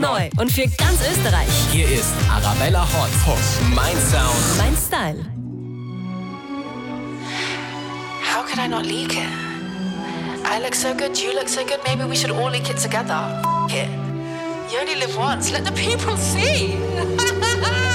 Neu und für ganz Österreich. Hier ist Arabella Hot. Mein Sound. Mein Style. How could I not leak it? I look so good, you look so good, maybe we should all leak it together. F it. You only live once, let the people see.